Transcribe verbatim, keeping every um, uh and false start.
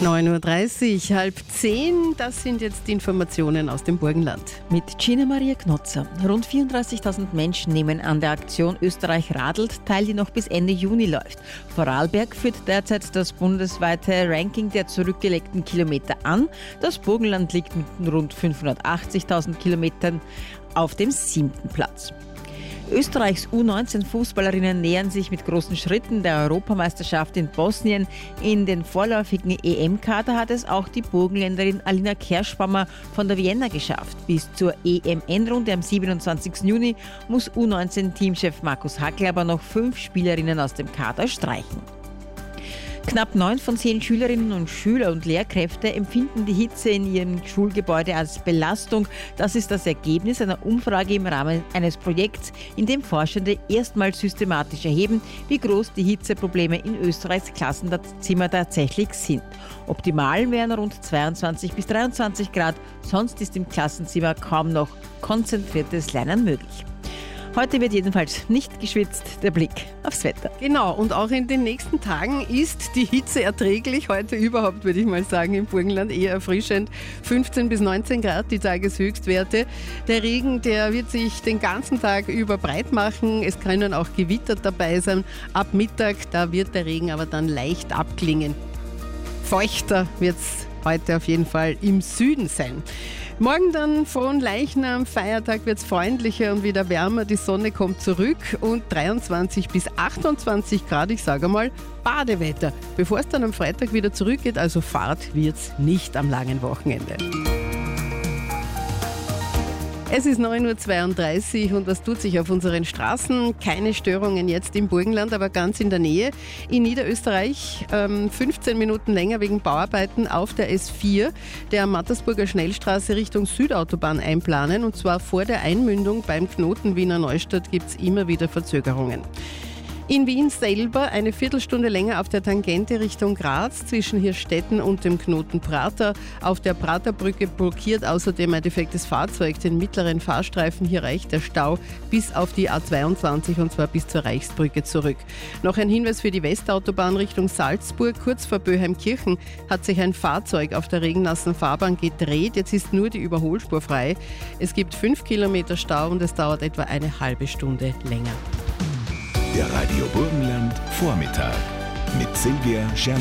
neun Uhr dreißig, halb zehn, das sind jetzt die Informationen aus dem Burgenland. Mit Gina Maria Knotzer. Rund vierunddreißigtausend Menschen nehmen an der Aktion Österreich radelt teil, die noch bis Ende Juni läuft. Vorarlberg führt derzeit das bundesweite Ranking der zurückgelegten Kilometer an. Das Burgenland liegt mit rund fünfhundertachtzigtausend Kilometern auf dem siebten Platz. Österreichs U neunzehn Fußballerinnen nähern sich mit großen Schritten der Europameisterschaft in Bosnien. In den vorläufigen E M-Kader hat es auch die Burgenländerin Alina Kerschbaumer von der Vienna geschafft. Bis zur E M-Endrunde am siebenundzwanzigsten Juni muss U neunzehn-Teamchef Markus Hackl aber noch fünf Spielerinnen aus dem Kader streichen. Knapp neun von zehn Schülerinnen und Schüler und Lehrkräfte empfinden die Hitze in ihrem Schulgebäude als Belastung. Das ist das Ergebnis einer Umfrage im Rahmen eines Projekts, in dem Forschende erstmals systematisch erheben, wie groß die Hitzeprobleme in Österreichs Klassenzimmer tatsächlich sind. Optimal wären rund zweiundzwanzig bis dreiundzwanzig Grad, sonst ist im Klassenzimmer kaum noch konzentriertes Lernen möglich. Heute wird jedenfalls nicht geschwitzt, der Blick aufs Wetter. Genau, und auch in den nächsten Tagen ist die Hitze erträglich. Heute überhaupt, würde ich mal sagen, im Burgenland eher erfrischend. fünfzehn bis neunzehn Grad die Tageshöchstwerte. Der Regen, der wird sich den ganzen Tag über breit machen. Es können auch Gewitter dabei sein. Ab Mittag, da wird der Regen aber dann leicht abklingen. Feuchter wird es heute auf jeden Fall im Süden sein. Morgen dann Fronleichnam, Feiertag wird es freundlicher und wieder wärmer. Die Sonne kommt zurück und dreiundzwanzig bis achtundzwanzig Grad, ich sage mal, Badewetter. Bevor es dann am Freitag wieder zurückgeht, also Fahrt wird es nicht am langen Wochenende. Es ist neun Uhr zweiunddreißig und was tut sich auf unseren Straßen? Keine Störungen jetzt im Burgenland, aber ganz in der Nähe. In Niederösterreich ähm, fünfzehn Minuten länger wegen Bauarbeiten auf der S vier, der Mattersburger Schnellstraße Richtung Südautobahn einplanen. Und zwar vor der Einmündung beim Knoten Wiener Neustadt gibt es immer wieder Verzögerungen. In Wien selber eine Viertelstunde länger auf der Tangente Richtung Graz zwischen Hirstetten und dem Knoten Prater. Auf der Praterbrücke blockiert außerdem ein defektes Fahrzeug den mittleren Fahrstreifen. Hier reicht der Stau bis auf die A zweiundzwanzig und zwar bis zur Reichsbrücke zurück. Noch ein Hinweis für die Westautobahn Richtung Salzburg. Kurz vor Böheimkirchen hat sich ein Fahrzeug auf der regennassen Fahrbahn gedreht. Jetzt ist nur die Überholspur frei. Es gibt fünf Kilometer Stau und es dauert etwa eine halbe Stunde länger. Der Radio Burgenland Vormittag mit Silvia Scherl.